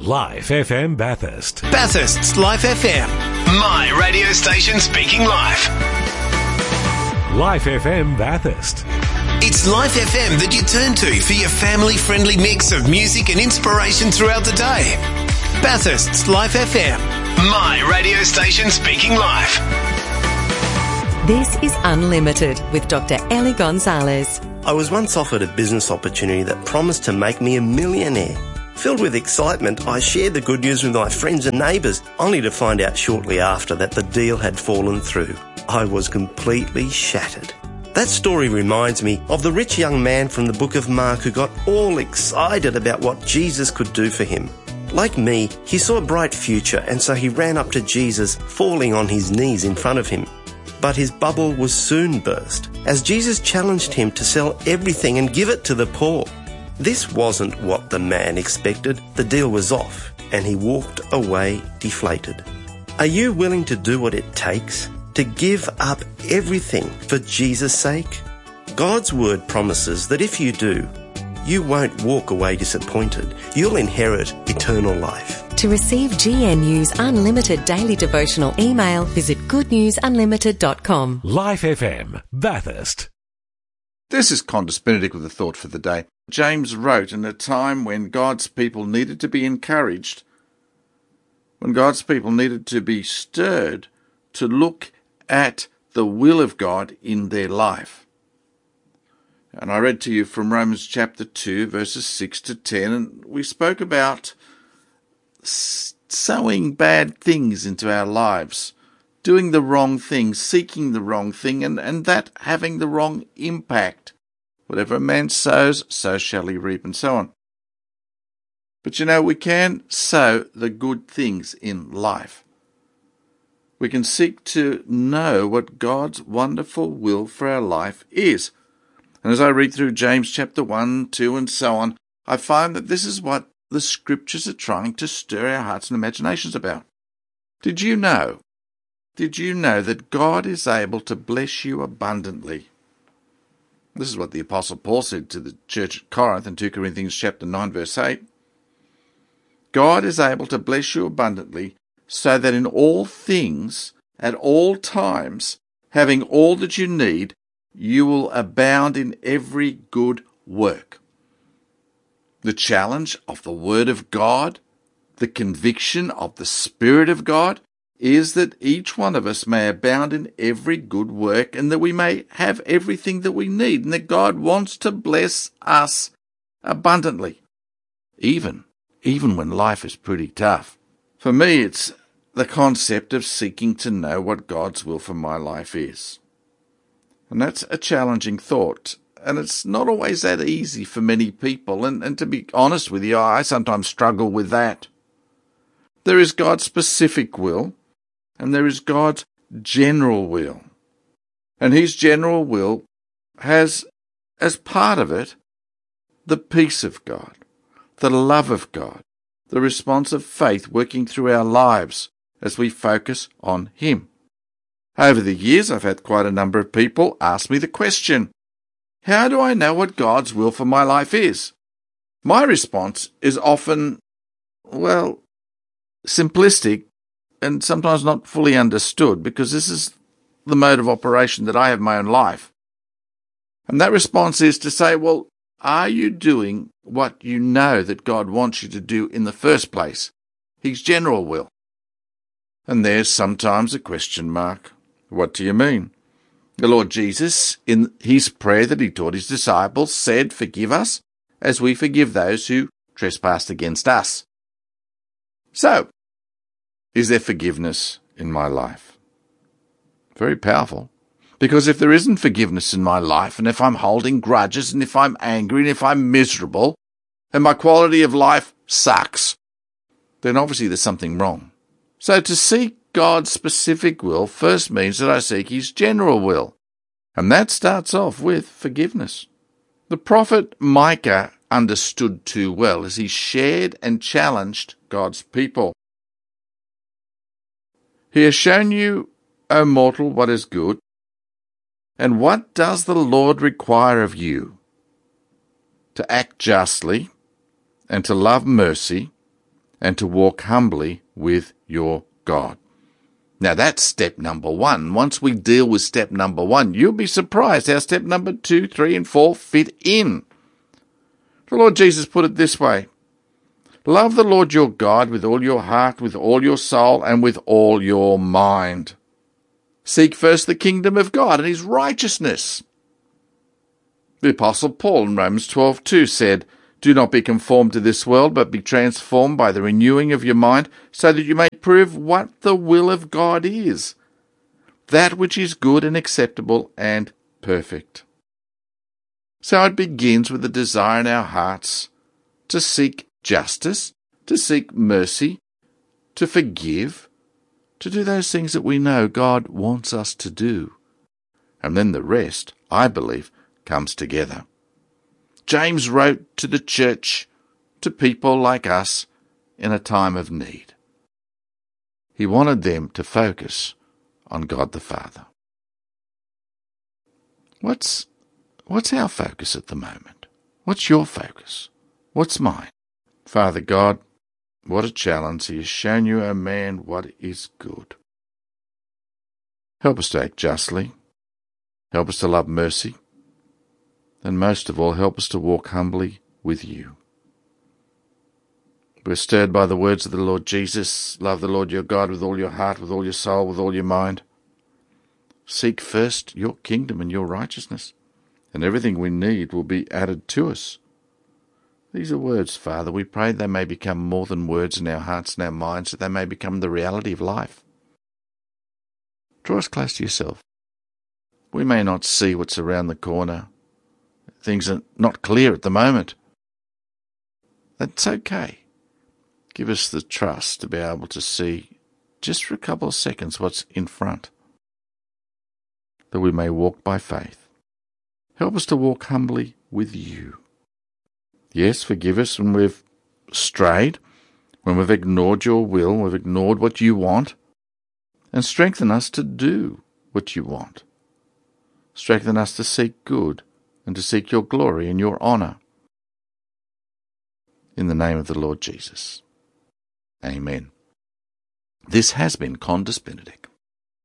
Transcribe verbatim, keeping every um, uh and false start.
Life F M Bathurst. Bathurst's Life F M. My radio station speaking live. Life F M Bathurst. It's Life F M that you turn to for your family-friendly mix of music and inspiration throughout the day. Bathurst's Life F M. My radio station speaking live. This is Unlimited with Doctor Ellie Gonzalez. I was once offered a business opportunity that promised to make me a millionaire. Filled with excitement, I shared the good news with my friends and neighbours, only to find out shortly after that the deal had fallen through. I was completely shattered. That story reminds me of the rich young man from the book of Mark who got all excited about what Jesus could do for him. Like me, he saw a bright future, and so he ran up to Jesus, falling on his knees in front of him. But his bubble was soon burst, as Jesus challenged him to sell everything and give it to the poor. This wasn't what the man expected. The deal was off, and he walked away deflated. Are you willing to do what it takes to give up everything for Jesus' sake? God's word promises that if you do, you won't walk away disappointed. You'll inherit eternal life. To receive G N U's Unlimited Daily Devotional email, visit good news unlimited dot com. Life F M Bathurst. This is Condis Benedict with a thought for the day. James wrote in a time when God's people needed to be encouraged, when God's people needed to be stirred to look at the will of God in their life. And I read to you from Romans chapter two, verses six to ten, and we spoke about sowing bad things into our lives, doing the wrong thing, seeking the wrong thing, and, and that having the wrong impact. Whatever a man sows, so shall he reap, and so on. But you know, we can sow the good things in life. We can seek to know what God's wonderful will for our life is. And as I read through James chapter one, two, and so on, I find that this is what the Scriptures are trying to stir our hearts and imaginations about. Did you know? Did you know that God is able to bless you abundantly? This is what the Apostle Paul said to the church at Corinth in Second Corinthians chapter nine, verse eight. God is able to bless you abundantly, so that in all things, at all times, having all that you need, you will abound in every good work. The challenge of the Word of God, the conviction of the Spirit of God, is that each one of us may abound in every good work, and that we may have everything that we need, and that God wants to bless us abundantly, even, even when life is pretty tough. For me, it's the concept of seeking to know what God's will for my life is. And that's a challenging thought, and it's not always that easy for many people, and, and to be honest with you, I sometimes struggle with that. There is God's specific will, and there is God's general will. And his general will has, as part of it, the peace of God, the love of God, the response of faith working through our lives as we focus on him. Over the years, I've had quite a number of people ask me the question, how do I know what God's will for my life is? My response is often, well, simplistic, and sometimes not fully understood, because this is the mode of operation that I have in my own life. And that response is to say, well, are you doing what you know that God wants you to do in the first place? His general will. And there's sometimes a question mark. What do you mean? The Lord Jesus, in his prayer that he taught his disciples, said, forgive us as we forgive those who trespass against us. So, is there forgiveness in my life? Very powerful. Because if there isn't forgiveness in my life, and if I'm holding grudges, and if I'm angry, and if I'm miserable, and my quality of life sucks, then obviously there's something wrong. So to seek God's specific will first means that I seek his general will. And that starts off with forgiveness. The prophet Micah understood too well as he shared and challenged God's people. He has shown you, O mortal, what is good. And what does the Lord require of you? To act justly, and to love mercy, and to walk humbly with your God. Now that's step number one. Once we deal with step number one, you'll be surprised how step number two, three, and four fit in. The Lord Jesus put it this way: love the Lord your God with all your heart, with all your soul, and with all your mind. Seek first the kingdom of God and his righteousness. The Apostle Paul in Romans twelve two said, do not be conformed to this world, but be transformed by the renewing of your mind, so that you may prove what the will of God is, that which is good and acceptable and perfect. So it begins with a desire in our hearts to seek justice, to seek mercy, to forgive, to do those things that we know God wants us to do. And then the rest, I believe, comes together. James wrote to the church, to people like us, in a time of need. He wanted them to focus on God the Father. What's, what's our focus at the moment? What's your focus? What's mine? Father God, what a challenge. He has shown you, O man, what is good. Help us to act justly. Help us to love mercy. And most of all, help us to walk humbly with you. We're stirred by the words of the Lord Jesus. Love the Lord your God with all your heart, with all your soul, with all your mind. Seek first your kingdom and your righteousness, and everything we need will be added to us. These are words, Father. We pray they may become more than words in our hearts and our minds, that they may become the reality of life. Draw us close to yourself. We may not see what's around the corner. Things are not clear at the moment. That's okay. Give us the trust to be able to see just for a couple of seconds what's in front, that we may walk by faith. Help us to walk humbly with you. Yes, forgive us when we've strayed, when we've ignored your will, we've ignored what you want, and strengthen us to do what you want. Strengthen us to seek good and to seek your glory and your honour. In the name of the Lord Jesus. Amen. This has been Condis Benedict.